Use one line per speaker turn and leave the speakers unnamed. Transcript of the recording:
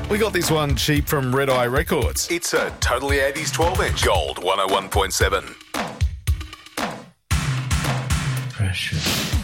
We got this one cheap from Red Eye Records.
It's a totally 80s 12-inch. Gold 101.7.
Pressure.